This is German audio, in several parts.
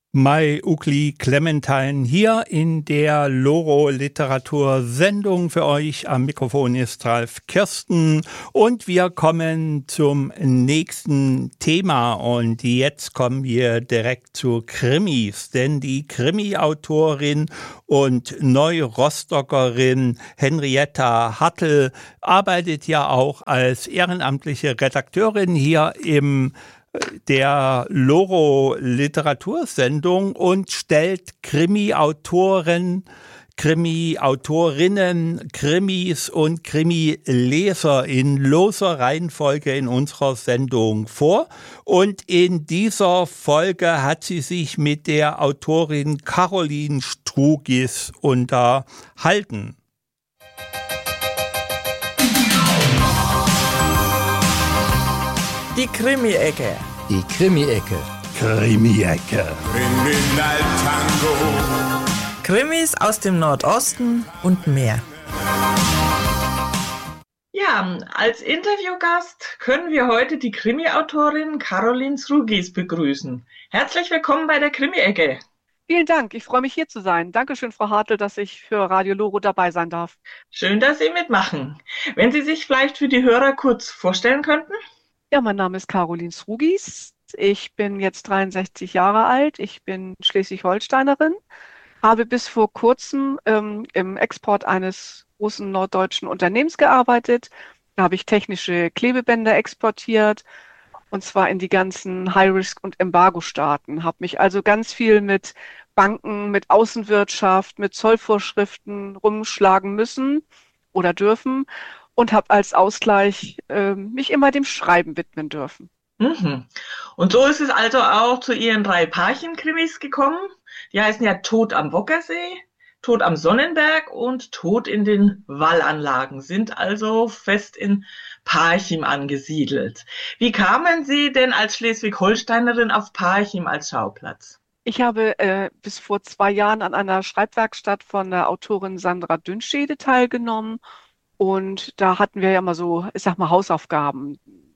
Mai Ukli Clementine hier in der Loro-Literatur-Sendung für euch. Am Mikrofon ist Ralf Kirsten und wir kommen zum nächsten Thema. Und jetzt kommen wir direkt zu Krimis, denn die Krimi-Autorin und Neu-Rostockerin Henrietta Hartl arbeitet ja auch als ehrenamtliche Redakteurin hier im der Loro-Literatursendung und stellt Krimi-Autorinnen, Krimis und Krimileser in loser Reihenfolge in unserer Sendung vor. Und in dieser Folge hat sie sich mit der Autorin Caroline Strugis unterhalten. Die Krimi-Ecke. Die Krimi-Ecke. Krimi-Ecke. Kriminaltango. Krimis aus dem Nordosten und mehr. Ja, als Interviewgast können wir heute die Krimi-Autorin Caroline Strugis begrüßen. Herzlich willkommen bei der Krimi-Ecke. Vielen Dank, ich freue mich hier zu sein. Dankeschön, Frau Hartl, dass ich für Radio Loro dabei sein darf. Schön, dass Sie mitmachen. Wenn Sie sich vielleicht für die Hörer kurz vorstellen könnten? Ja, mein Name ist Caroline Strugis. Ich bin jetzt 63 Jahre alt. Ich bin Schleswig-Holsteinerin, habe bis vor kurzem im Export eines großen norddeutschen Unternehmens gearbeitet. Da habe ich technische Klebebänder exportiert, und zwar in die ganzen High-Risk- und Embargo-Staaten. Habe mich also ganz viel mit Banken, mit Außenwirtschaft, mit Zollvorschriften rumschlagen müssen oder dürfen. Und habe als Ausgleich mich immer dem Schreiben widmen dürfen. Mhm. Und so ist es also auch zu Ihren 3 Parchim-Krimis gekommen. Die heißen ja Tod am Wockersee, Tod am Sonnenberg und Tod in den Wallanlagen, sind also fest in Parchim angesiedelt. Wie kamen Sie denn als Schleswig-Holsteinerin auf Parchim als Schauplatz? Ich habe bis vor 2 Jahren an einer Schreibwerkstatt von der Autorin Sandra Dünschede teilgenommen. Und da hatten wir ja immer so, ich sag mal, Hausaufgaben,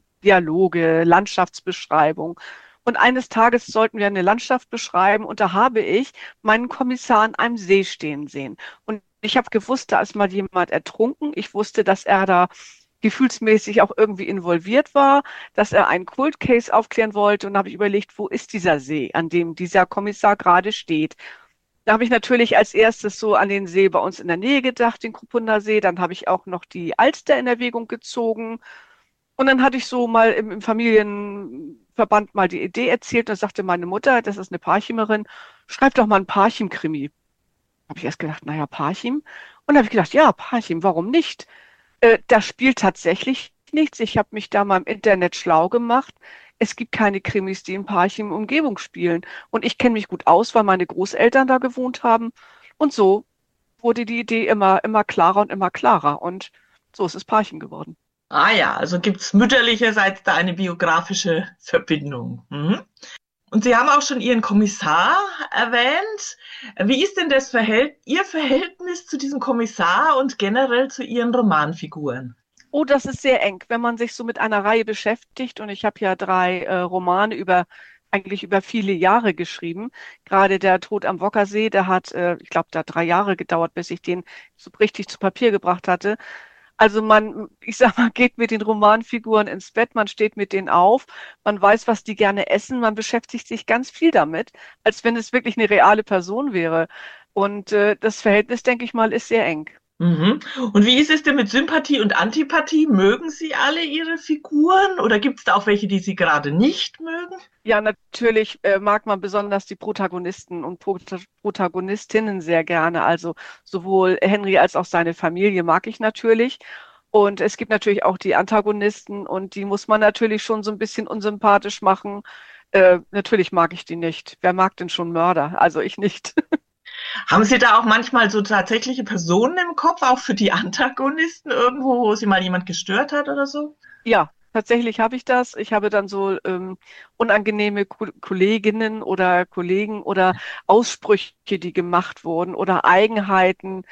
Dialoge, Landschaftsbeschreibung. Und eines Tages sollten wir eine Landschaft beschreiben und da habe ich meinen Kommissar an einem See stehen sehen. Und ich habe gewusst, da ist mal jemand ertrunken. Ich wusste, dass er da gefühlsmäßig auch irgendwie involviert war, dass er einen Cold Case aufklären wollte. Und da habe ich überlegt, wo ist dieser See, an dem dieser Kommissar gerade steht? Da habe ich natürlich als erstes so an den See bei uns in der Nähe gedacht, den Kruppunder See. Dann habe ich auch noch die Alster in Erwägung gezogen. Und dann hatte ich so mal im Familienverband mal die Idee erzählt. Da sagte meine Mutter, das ist eine Parchimerin, schreib doch mal einen Parchim-Krimi. Habe ich erst gedacht, naja, Parchim. Und dann habe ich gedacht, ja, Parchim, warum nicht? Da spielt tatsächlich nichts. Ich habe mich da mal im Internet schlau gemacht. Es gibt keine Krimis, die in Parchim-Umgebung spielen. Und ich kenne mich gut aus, weil meine Großeltern da gewohnt haben. Und so wurde die Idee immer klarer und immer klarer. Und so ist es Parchim geworden. Ah ja, also gibt's mütterlicherseits da eine biografische Verbindung. Mhm. Und Sie haben auch schon Ihren Kommissar erwähnt. Wie ist denn Ihr Verhältnis zu diesem Kommissar und generell zu Ihren Romanfiguren? Oh, das ist sehr eng, wenn man sich so mit einer Reihe beschäftigt. Und ich habe ja 3 Romane eigentlich über viele Jahre geschrieben. Gerade der Tod am Wockersee, der hat, ich glaube, da 3 Jahre gedauert, bis ich den so richtig zu Papier gebracht hatte. Also ich sag mal, geht mit den Romanfiguren ins Bett, man steht mit denen auf, man weiß, was die gerne essen, man beschäftigt sich ganz viel damit, als wenn es wirklich eine reale Person wäre. Und das Verhältnis, denke ich mal, ist sehr eng. Mhm. Und wie ist es denn mit Sympathie und Antipathie? Mögen Sie alle Ihre Figuren oder gibt es da auch welche, die Sie gerade nicht mögen? Ja, natürlich mag man besonders die Protagonisten und Protagonistinnen sehr gerne. Also sowohl Henry als auch seine Familie mag ich natürlich. Und es gibt natürlich auch die Antagonisten und die muss man natürlich schon so ein bisschen unsympathisch machen. Natürlich mag ich die nicht. Wer mag denn schon Mörder? Also ich nicht. Haben Sie da auch manchmal so tatsächliche Personen im Kopf, auch für die Antagonisten irgendwo, wo Sie mal jemand gestört hat oder so? Ja, tatsächlich habe ich das. Ich habe dann so unangenehme Kolleginnen oder Kollegen oder Aussprüche, die gemacht wurden oder Eigenheiten,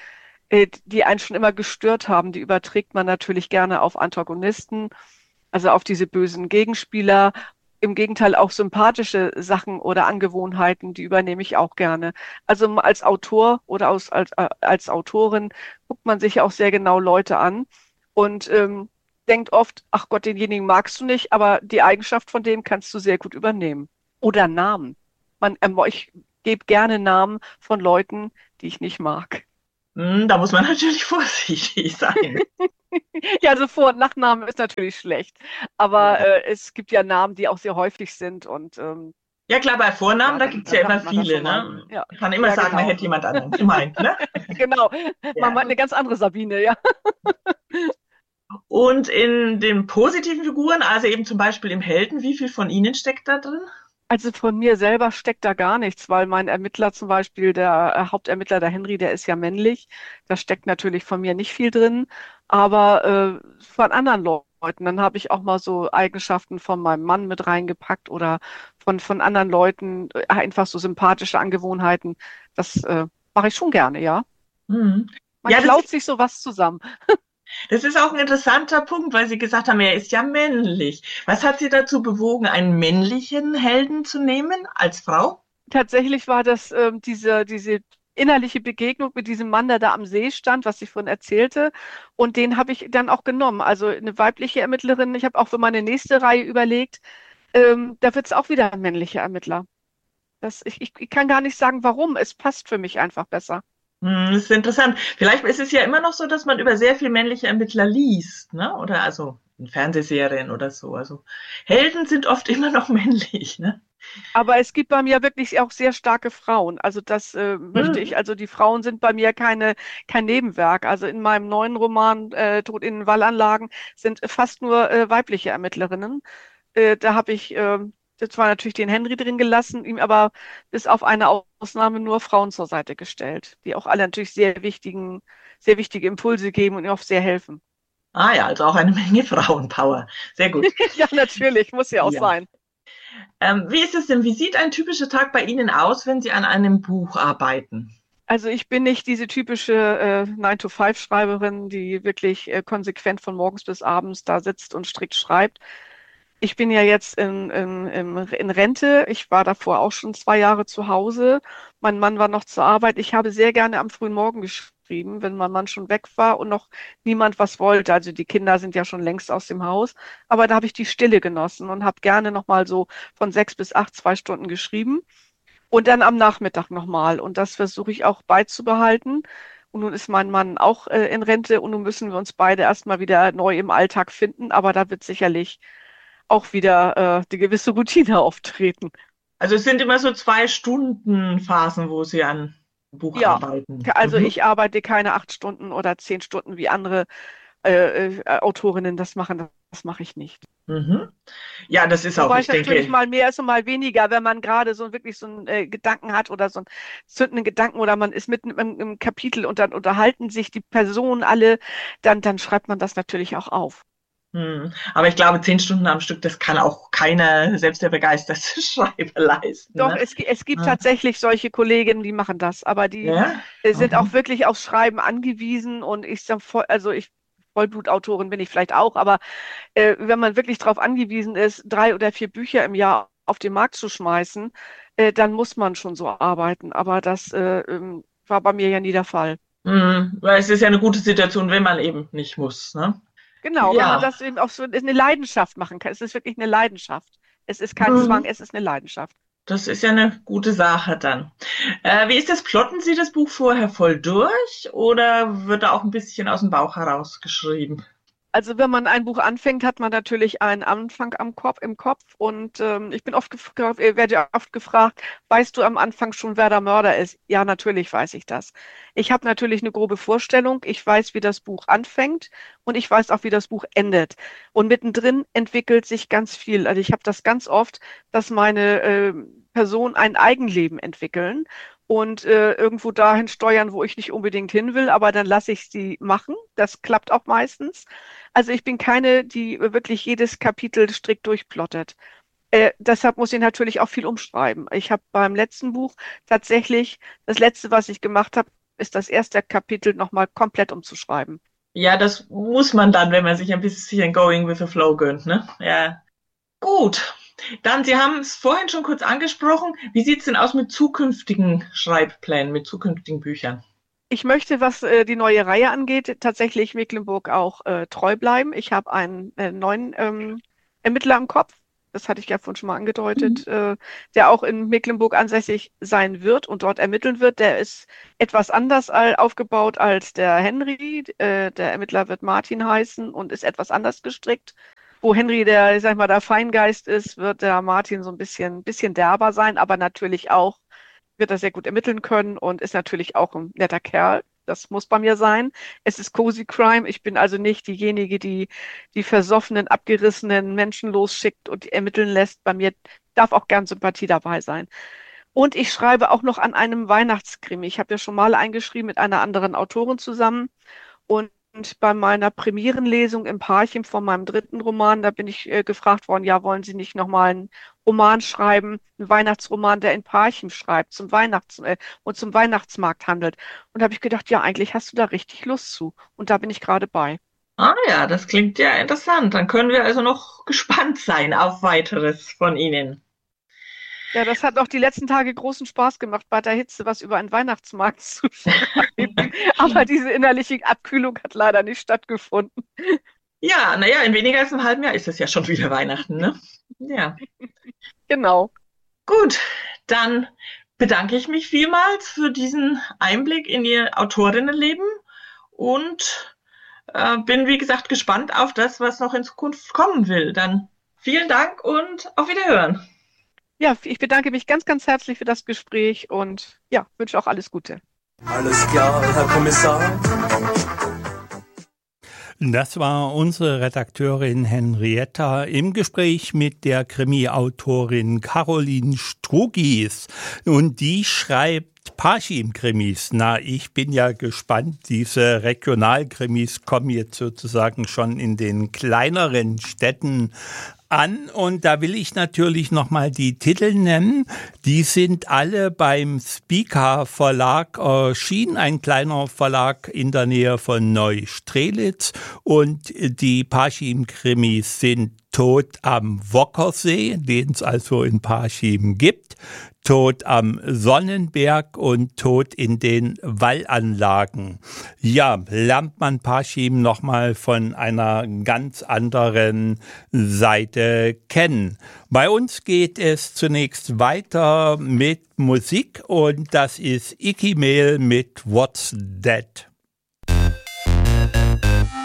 die einen schon immer gestört haben. Die überträgt man natürlich gerne auf Antagonisten, also auf diese bösen Gegenspieler. im Gegenteil auch sympathische Sachen oder Angewohnheiten, die übernehme ich auch gerne. Also als Autor oder als Autorin guckt man sich ja auch sehr genau Leute an und denkt oft, ach Gott, denjenigen magst du nicht, aber die Eigenschaft von dem kannst du sehr gut übernehmen. Oder Namen. Ich gebe gerne Namen von Leuten, die ich nicht mag. Da muss man natürlich vorsichtig sein. Ja, also Vor- und Nachname ist natürlich schlecht. Aber Ja. es gibt ja Namen, die auch sehr häufig sind und Ja klar, bei Vornamen, ja, da dann, gibt's dann ja immer sagt man das viele, schon mal. ne? Ja, Man kann immer ja, sagen, man genau. hätte jemand anderen gemeint, ne? Genau. Man Ja. meint eine ganz andere Sabine, ja. Und in den positiven Figuren, also eben zum Beispiel im Helden, wie viel von Ihnen steckt da drin? Also von mir selber steckt da gar nichts, weil mein Ermittler zum Beispiel, der Hauptermittler, der Henry, der ist ja männlich. Da steckt natürlich von mir nicht viel drin, aber von anderen Leuten. Dann habe ich auch mal so Eigenschaften von meinem Mann mit reingepackt oder von anderen Leuten, einfach so sympathische Angewohnheiten. Das mache ich schon gerne, ja. Hm. Man Ja, klaut sich sowas zusammen. das ist auch ein interessanter Punkt, weil Sie gesagt haben, er ist ja männlich. Was hat Sie dazu bewogen, einen männlichen Helden zu nehmen als Frau? Tatsächlich war das diese innerliche Begegnung mit diesem Mann, der da am See stand, was ich vorhin erzählte. Und den habe ich dann auch genommen. Also eine weibliche Ermittlerin. Ich habe auch für meine nächste Reihe überlegt, da wird es auch wieder ein männlicher Ermittler. Ich kann gar nicht sagen, warum. Es passt für mich einfach besser. Das ist interessant. Vielleicht ist es ja immer noch so, dass man über sehr viel männliche Ermittler liest, ne? Oder also in Fernsehserien oder so. Also Helden sind oft immer noch männlich, ne? Aber es gibt bei mir wirklich auch sehr starke Frauen. Also das möchte Hm. ich. Also die Frauen sind bei mir kein Nebenwerk. Also in meinem neuen Roman Tod in Wallanlagen sind fast nur weibliche Ermittlerinnen. Da habe ich zwar natürlich den Henry drin gelassen, ihm aber bis auf eine Ausnahme nur Frauen zur Seite gestellt, die auch alle natürlich sehr wichtige Impulse geben und mir auch sehr helfen. Ah ja, also auch eine Menge Frauenpower. Sehr gut. Ja, natürlich, muss ja auch Ja. sein. Wie ist es denn? Wie sieht ein typischer Tag bei Ihnen aus, wenn Sie an einem Buch arbeiten? Also ich bin nicht diese typische 9-to-5-Schreiberin, die wirklich konsequent von morgens bis abends da sitzt und strikt schreibt. Ich bin ja jetzt in Rente. Ich war davor auch schon 2 Jahre zu Hause. Mein Mann war noch zur Arbeit. Ich habe sehr gerne am frühen Morgen geschrieben, wenn mein Mann schon weg war und noch niemand was wollte. Also die Kinder sind ja schon längst aus dem Haus. Aber da habe ich die Stille genossen und habe gerne noch mal so von 6 bis 8, 2 Stunden geschrieben. Und dann am Nachmittag nochmal. Und das versuche ich auch beizubehalten. Und nun ist mein Mann auch in Rente und nun müssen wir uns beide erstmal wieder neu im Alltag finden. Aber da wird sicherlich auch wieder die gewisse Routine auftreten. Also es sind immer so 2 Stunden Phasen, wo Sie an dem Buch Ja, arbeiten. also Mhm. ich arbeite keine 8 Stunden oder 10 Stunden wie andere Autorinnen das machen. Das mache ich nicht. Mhm. Ja, das ist auch, Wobei ich es natürlich denke, mal mehr ist und mal weniger, wenn man gerade so wirklich so einen Gedanken hat oder so einen zündenden Gedanken oder man ist mitten im Kapitel und dann unterhalten sich die Personen alle, dann schreibt man das natürlich auch auf. aber ich glaube, 10 Stunden am Stück, das kann auch keiner, selbst der begeisterte Schreiber leisten, Doch, ne? es gibt Ja, tatsächlich solche Kolleginnen, die machen das, aber die ja? sind auch Mhm. wirklich aufs Schreiben angewiesen und ich sag voll, also ich Vollblutautorin bin ich vielleicht auch, aber wenn man wirklich darauf angewiesen ist, 3 oder 4 Bücher im Jahr auf den Markt zu schmeißen, dann muss man schon so arbeiten. Aber das war bei mir ja nie der Fall. Weil es ist ja eine gute Situation, wenn man eben nicht muss, ne? Genau, wenn man Ja. das eben auch so ist eine Leidenschaft machen kann. Es ist wirklich eine Leidenschaft. Es ist kein Zwang, Mhm. es ist eine Leidenschaft. Das ist ja eine gute Sache dann. Wie ist das? Plotten Sie das Buch vorher voll durch oder wird da auch ein bisschen aus dem Bauch heraus geschrieben? Also wenn man ein Buch anfängt, hat man natürlich einen Anfang im Kopf und ich bin werde oft gefragt, weißt du am Anfang schon, wer der Mörder ist? Ja, natürlich weiß ich das. Ich habe natürlich eine grobe Vorstellung. Ich weiß, wie das Buch anfängt und ich weiß auch, wie das Buch endet. Und mittendrin entwickelt sich ganz viel. Also ich habe das ganz oft, dass meine Personen ein Eigenleben entwickeln und irgendwo dahin steuern, wo ich nicht unbedingt hin will, aber dann lasse ich sie machen. Das klappt auch meistens. Also ich bin keine, die wirklich jedes Kapitel strikt durchplottet. Deshalb muss ich natürlich auch viel umschreiben. Ich habe beim letzten Buch tatsächlich, das letzte, was ich gemacht habe, ist das erste Kapitel nochmal komplett umzuschreiben. Ja, das muss man dann, wenn man sich ein bisschen going with the flow gönnt, ne? Ja. Gut. Dann, Sie haben es vorhin schon kurz angesprochen. Wie sieht es denn aus mit zukünftigen Schreibplänen, mit zukünftigen Büchern? Ich möchte, was die neue Reihe angeht, tatsächlich Mecklenburg auch treu bleiben. Ich habe einen neuen Ermittler im Kopf, das hatte ich ja vorhin schon mal angedeutet, der auch in Mecklenburg ansässig sein wird und dort ermitteln wird. Der ist etwas anders aufgebaut als der Henry. Der Ermittler wird Martin heißen und ist etwas anders gestrickt. Wo Henry der, ich sag mal, der Feingeist ist, wird der Martin so ein bisschen derber sein, aber natürlich auch wird er sehr gut ermitteln können und ist natürlich auch ein netter Kerl. Das muss bei mir sein. Es ist Cozy Crime. Ich bin also nicht diejenige, die die versoffenen, abgerissenen Menschen losschickt und die ermitteln lässt. Bei mir darf auch gern Sympathie dabei sein. Und ich schreibe auch noch an einem Weihnachtskrimi. Ich habe ja schon mal eingeschrieben mit einer anderen Autorin zusammen. Und bei meiner Premierenlesung im Parchim von meinem 3. Roman, da bin ich gefragt worden, ja, wollen Sie nicht nochmal einen Roman schreiben, einen Weihnachtsroman, der in Parchim schreibt, zum Weihnachtsmarkt handelt. Und da habe ich gedacht, ja, eigentlich hast du da richtig Lust zu. Und da bin ich gerade bei. Ah ja, das klingt ja interessant. Dann können wir also noch gespannt sein auf weiteres von Ihnen. Ja, das hat auch die letzten Tage großen Spaß gemacht, bei der Hitze was über einen Weihnachtsmarkt zu schreiben. Aber diese innerliche Abkühlung hat leider nicht stattgefunden. Ja, naja, in weniger als einem halben Jahr ist es ja schon wieder Weihnachten, ne? Ja. Genau. Gut, dann bedanke ich mich vielmals für diesen Einblick in Ihr Autorinnenleben und bin, wie gesagt, gespannt auf das, was noch in Zukunft kommen will. Dann vielen Dank und auf Wiederhören. Ja, ich bedanke mich ganz, ganz herzlich für das Gespräch und ja, wünsche auch alles Gute. Alles klar, Herr Kommissar. Das war unsere Redakteurin Henrietta im Gespräch mit der Krimi-Autorin Caroline Strugis. Und die schreibt Parchim-Krimis. Na, ich bin ja gespannt. Diese Regionalkrimis kommen jetzt sozusagen schon in den kleineren Städten an und da will ich natürlich nochmal die Titel nennen. Die sind alle beim Spika Verlag erschienen, ein kleiner Verlag in der Nähe von Neustrelitz und die Parchim-Krimis sind Tod am Wockersee, den es also in Parchim gibt, Tod am Sonnenberg und Tod in den Wallanlagen. Ja, lernt man Parchim nochmal von einer ganz anderen Seite kennen. Bei uns geht es zunächst weiter mit Musik und das ist Icky Mail mit What's That?